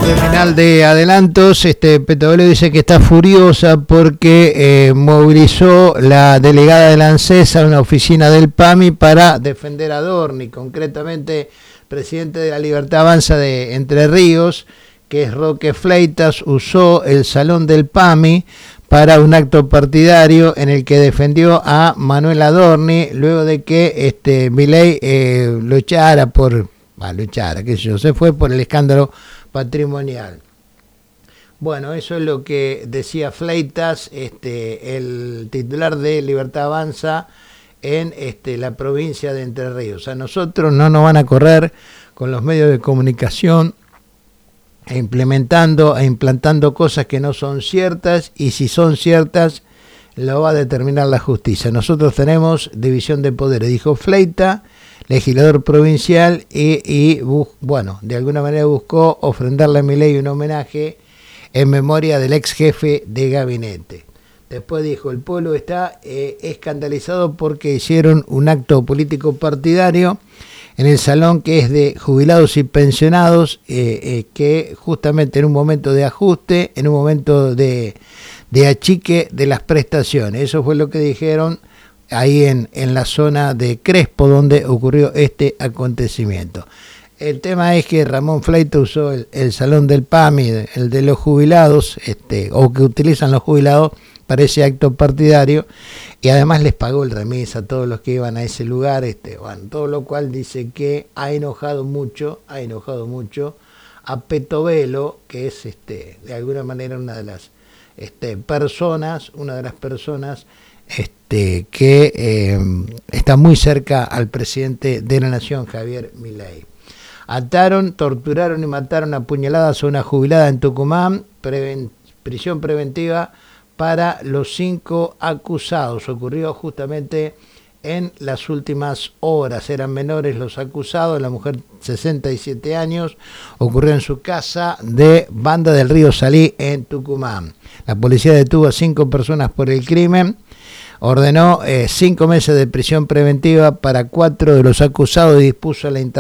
Terminal de adelantos, Petovelo dice que está furiosa porque movilizó la delegada de la ANSES a una oficina del PAMI para defender a Dorni, concretamente presidente de la Libertad Avanza de Entre Ríos, que es Roque Fleitas, usó el salón del PAMI para un acto partidario en el que defendió a Manuel Adorni luego de que Milei lo echara se fue por el escándalo patrimonial. Bueno, eso es lo que decía Fleitas, el titular de Libertad Avanza en la provincia de Entre Ríos. A nosotros no nos van a correr con los medios de comunicación implantando cosas que no son ciertas, y si son ciertas lo va a determinar la justicia. Nosotros tenemos división de poderes, dijo Fleitas, legislador provincial, y de alguna manera buscó ofrendarle a Milei un homenaje en memoria del ex jefe de gabinete. Después dijo, el pueblo está escandalizado porque hicieron un acto político partidario en el salón que es de jubilados y pensionados, que justamente en un momento de ajuste, en un momento de achique de las prestaciones. Eso fue lo que dijeron ahí en la zona de Crespo, donde ocurrió este acontecimiento. El tema es que Ramón Fleitas usó el salón del PAMI, el de los jubilados, o que utilizan los jubilados para ese acto partidario, y además les pagó el remis a todos los que iban a ese lugar, todo lo cual dice que ha enojado mucho a Petovelo, que es de alguna manera una de las personas que está muy cerca al presidente de la Nación, Javier Milei. Ataron, torturaron y mataron a puñaladas a una jubilada en Tucumán, prisión preventiva para los 5 acusados. Ocurrió justamente en las últimas horas. Eran menores los acusados, la mujer 67 años, ocurrió en su casa de Banda del Río Salí, en Tucumán. La policía detuvo a 5 personas por el crimen, ordenó 5 meses de prisión preventiva para 4 de los acusados y dispuso la